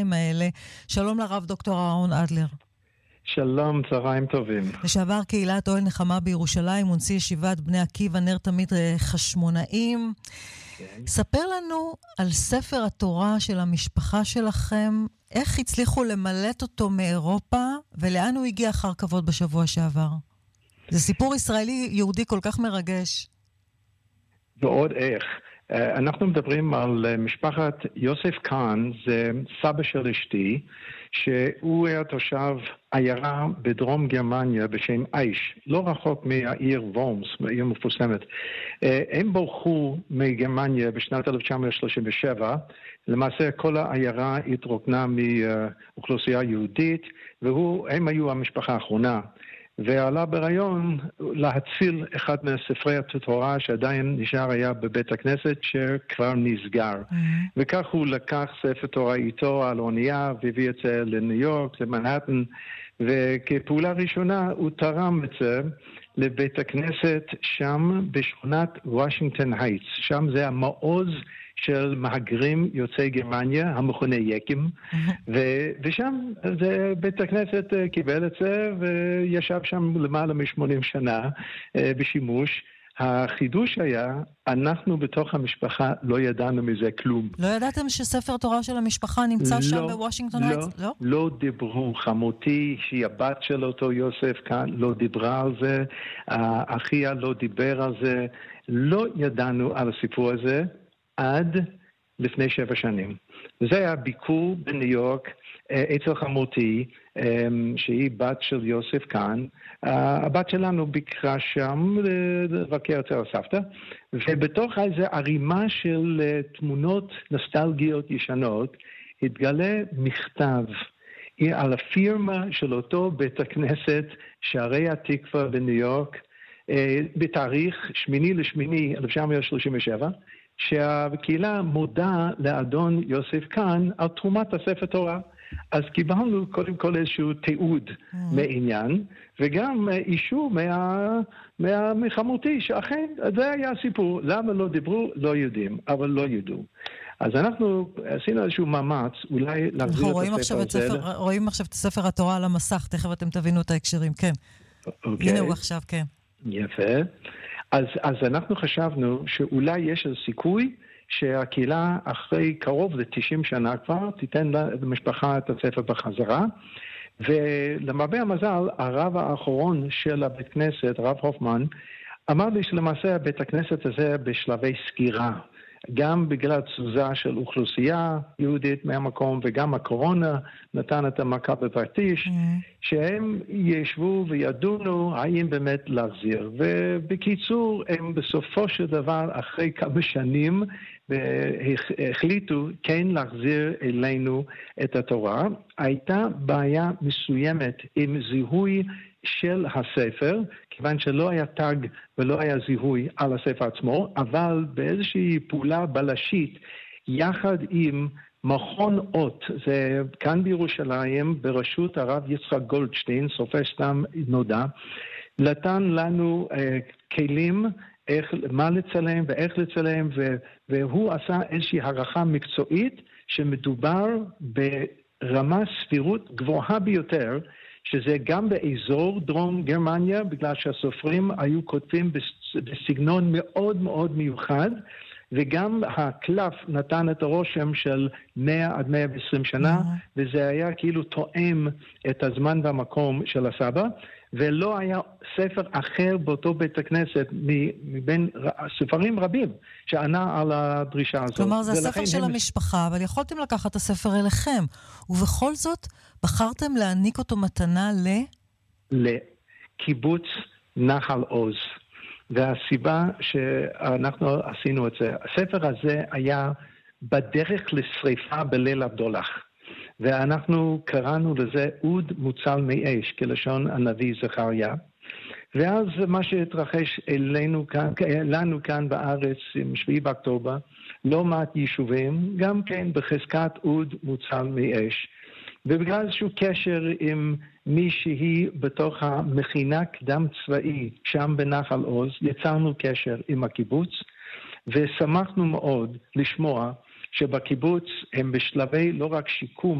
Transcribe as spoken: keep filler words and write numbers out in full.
בירושלים האלה. שלום לרב דוקטור אהרון אדלר. שלום, צהריים טובים. לשעבר קהילת אוהל נחמה בירושלים, ונשיא ישיבת בני עקיבא נר תמיד חשמונאים. Okay. ספר לנו על ספר התורה של המשפחה שלכם, איך הצליחו למלט אותו מאירופה, ולאן הוא הגיע אחר כבוד בשבוע שעבר. זה סיפור ישראלי יהודי כל כך מרגש. ועוד איך. אנחנו מדברים על משפחת יוסף קאן, זה סבא של אשתי, שהוא היה תושב עיירה בדרום גרמניה בשם אייש, לא רחוק מהעיר וורמס, העיר מפורסמת. הם ברחו מגרמניה בשנת אלף תשע מאות שלושים ושבע, למעשה כל העיירה התרוקנה מאוכלוסייה יהודית, והם היו המשפחה האחרונה. ועלה ברעיון להציל אחד מהספרי התורה שעדיין נשאר היה בבית הכנסת שכבר נסגר. Mm-hmm. וכך הוא לקח ספר תורה איתו על אונייה והביא את זה לניו יורק, למנהטן, וכפעולה ראשונה הוא תרם את זה לבית הכנסת שם בשכונת וושינגטון הייטס. שם זה המעוז של מהגרים יוצאי גרמניה, המכונה יקים, ו- ושם זה, בית הכנסת קיבל את זה וישב שם למעלה מ-שמונים שנה בשימוש. החידוש היה, אנחנו בתוך המשפחה לא ידענו מזה כלום. לא ידעתם שספר תורה של המשפחה נמצא לא, שם בוושינגטון הייטס? לא, לא, לא דיברו. חמותי, שהיא הבת של אותו יוסף כאן, לא דיברה על זה. אחיה לא דיבר על זה. לא ידענו על הסיפור הזה עד לפני שבע שנים. וזה היה ביקור בניו יורק אצל חמותי, שהיא בת של יוסף כאן. הבת שלנו ביקרה שם לבקר אצל הסבתא, ובתוך איזו ערימה של תמונות נוסטלגיות ישנות, התגלה מכתב על הפירמה של אותו בית הכנסת שערי התקווה בניו יורק, בתאריך שמיני לשמיני אלף תשע מאות שלושים ושבע, שהקהילה מודה לאדון יוסף כאן על תרומת הספר תורה. אז קיבלנו קודם כל איזשהו תיעוד mm. מעניין, וגם אישור מה, מה, מחמותי, שאכן זה היה הסיפור. למה לא דיברו? לא יודעים, אבל לא ידעו. אז אנחנו עשינו איזשהו מאמץ, אולי להחזיר את הספר הזה. ספר, רואים עכשיו את ספר התורה על המסך, תכף אתם תבינו את ההקשרים, כן. Okay. הנה הוא עכשיו, כן. יפה. אז, אז אנחנו חשבנו שאולי יש איזה סיכוי שהקהילה אחרי קרוב ל-תשעים שנה כבר תיתן למשפחה את הספר בחזרה, ולמרבה המזל הרב האחרון של הבית כנסת, הרב הופמן, אמר לי שלמעשה הבית הכנסת הזה בשלבי סגירה, גם בגלל תזוזה של אוכלוסייה יהודית מהמקום, וגם הקורונה נתן את המכה בפרטיש, mm. שהם ישבו וידונו האם באמת להחזיר. ובקיצור, הם בסופו של דבר, אחרי כמה שנים, החליטו כן להחזיר אלינו את התורה. הייתה בעיה מסוימת עם זיהוי של הספר, כיוון שלא היה טאג ולא היה זיהוי על הספר עצמו, אבל באיזושהי פעולה בלשית, יחד עם מכון אות, זה כאן בירושלים, בראשות הרב יצחק גולדשטיין, סופר סתם נודע, נתן לנו אה, כלים, איך, מה לצלם ואיך לצלם, ו, והוא עשה איזושהי הערכה מקצועית, שמדובר ברמה סבירות גבוהה ביותר, שזה גם באזור דרום גרמניה, בגלל שהסופרים היו כותבים בסגנון מאוד מאוד מיוחד, וגם הקלף נתן את הרושם של מאה עד מאה ועשרים שנה, mm-hmm. וזה היה כאילו תואם את הזמן והמקום של הסבא, ולא היה ספר אחר באותו בית הכנסת מבין ספרים רבים שענה על הדרישה הזאת. כלומר, זה הספר של הם... המשפחה, אבל יכולתם לקחת את הספר אליכם, ובכל זאת בחרתם להעניק אותו מתנה ל... לקיבוץ נחל עוז. והסיבה שאנחנו עשינו את זה, הספר הזה היה בדרך לשריפה בליל הבדולח. ואנחנו קראנו לזה אוד מוצל מאש, כלשון הנביא זכריה. ואז מה שהתרחש אלינו כאן, לנו כאן בארץ, עם שביעי באוקטובר, לא מעט יישובים, גם כן בחזקת אוד מוצל מאש. ובגלל איזשהו קשר עם מישהי בתוך המכינה קדם צבאי, שם בנחל עוז, יצרנו קשר עם הקיבוץ, ושמחנו מאוד לשמוע שבקיבוץ הם בשלבי לא רק שיקום,